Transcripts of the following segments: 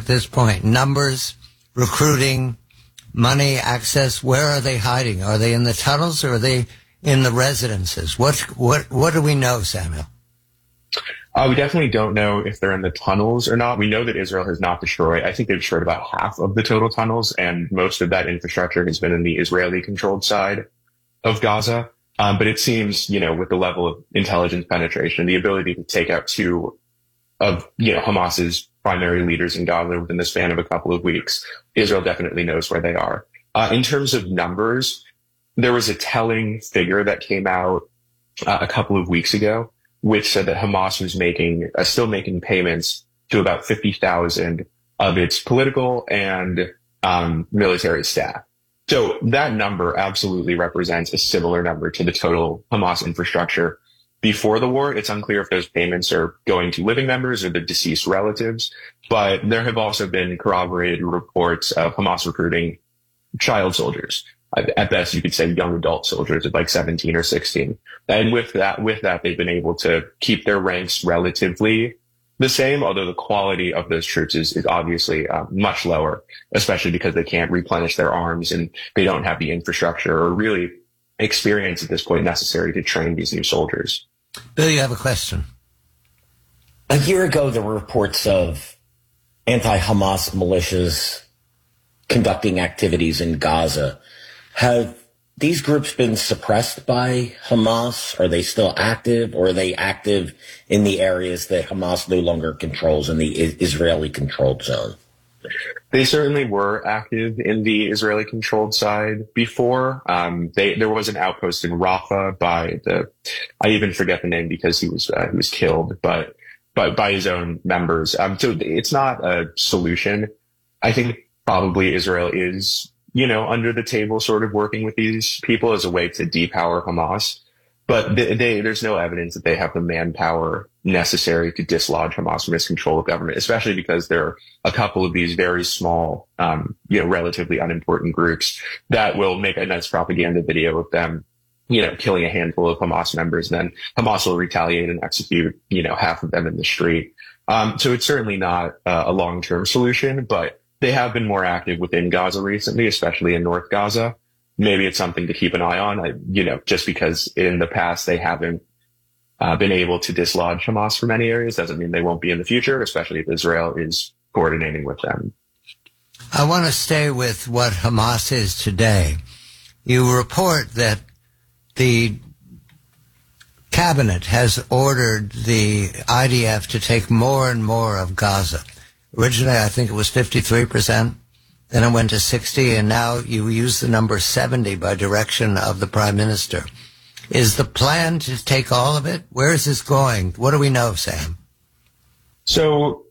at this point? Numbers, recruiting, money, access. Where are they hiding? Are they in the tunnels or are they in the residences? What do we know, Samuel? We definitely don't know if they're in the tunnels or not. We know that Israel has not destroyed, I think they've destroyed about half of the total tunnels, and most of that infrastructure has been in the Israeli-controlled side of Gaza. But it seems, with the level of intelligence penetration, the ability to take out two of, Hamas's primary leaders in Gaza within the span of a couple of weeks, Israel definitely knows where they are. In terms of numbers, there was a telling figure that came out a couple of weeks ago, which said that Hamas was still making payments to about 50,000 of its political and military staff. So that number absolutely represents a similar number to the total Hamas infrastructure before the war. It's unclear if those payments are going to living members or the deceased relatives, but there have also been corroborated reports of Hamas recruiting child soldiers. At best, you could say young adult soldiers at like 17 or 16. And with that, they've been able to keep their ranks relatively the same, although the quality of those troops is obviously much lower, especially because they can't replenish their arms and they don't have the infrastructure or really experience at this point necessary to train these new soldiers. Bill, you have a question. A year ago, there were reports of anti-Hamas militias conducting activities in Gaza. Have these groups been suppressed by Hamas? Are they still active, or are they active in the areas that Hamas no longer controls in the Israeli-controlled zone? They certainly were active in the Israeli-controlled side before. There was an outpost in Rafah I even forget the name because he was killed, but by his own members. So it's not a solution. I think probably Israel is, under the table sort of working with these people as a way to depower Hamas. But there's no evidence that they have the manpower necessary to dislodge Hamas from its control of government, especially because there are a couple of these very small, relatively unimportant groups that will make a nice propaganda video of them, killing a handful of Hamas members. And then Hamas will retaliate and execute, half of them in the street. So it's certainly not a long-term solution, but they have been more active within Gaza recently, especially in North Gaza. Maybe it's something to keep an eye on, just because in the past they haven't been able to dislodge Hamas from many areas doesn't mean they won't be in the future, especially if Israel is coordinating with them. I want to stay with what Hamas is today. You report that the cabinet has ordered the IDF to take more and more of Gaza. Originally, I think it was 53%. Then it went to 60, and now you use the number 70 by direction of the prime minister. Is the plan to take all of it? Where is this going? What do we know, Sam? So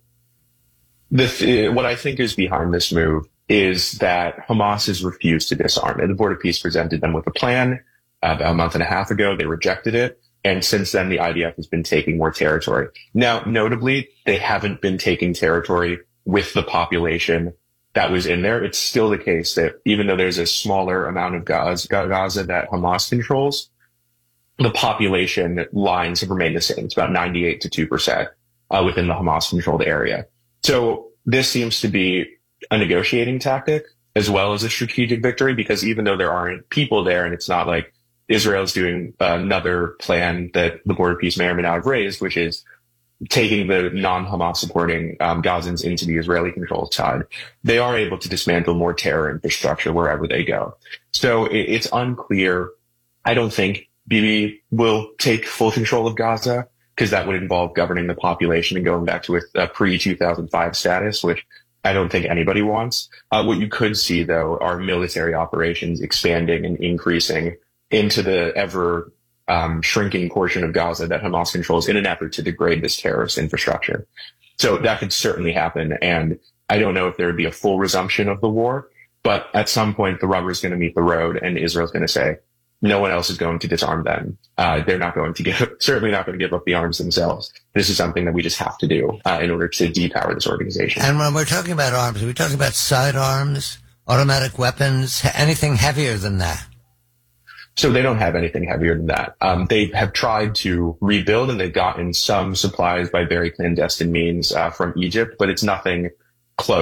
what I think is behind this move is that Hamas has refused to disarm. And the Board of Peace presented them with a plan about a month and a half ago. They rejected it. And since then, the IDF has been taking more territory. Now, notably, they haven't been taking territory with the population that was in there. It's still the case that even though there's a smaller amount of Gaza that Hamas controls, the population lines have remained the same. It's about 98 to 2% within the Hamas-controlled area. So this seems to be a negotiating tactic as well as a strategic victory, because even though there aren't people there, and it's not like Israel's doing another plan that the Board of Peace may or may not have raised, which is taking the non-Hamas supporting Gazans into the Israeli-controlled side, they are able to dismantle more terror infrastructure wherever they go. So it's unclear. I don't think Bibi will take full control of Gaza, because that would involve governing the population and going back to a pre-2005 status, which I don't think anybody wants. What you could see, though, are military operations expanding and increasing into the ever shrinking portion of Gaza that Hamas controls in an effort to degrade this terrorist infrastructure. So that could certainly happen. And I don't know if there would be a full resumption of the war, but at some point the rubber is going to meet the road and Israel's going to say, no one else is going to disarm them. They're not going to certainly not going to give up the arms themselves. This is something that we just have to do in order to depower this organization. And when we're talking about arms, are we talking about sidearms, automatic weapons, anything heavier than that? So they don't have anything heavier than that. They have tried to rebuild, and they've gotten some supplies by very clandestine means from Egypt, but it's nothing close.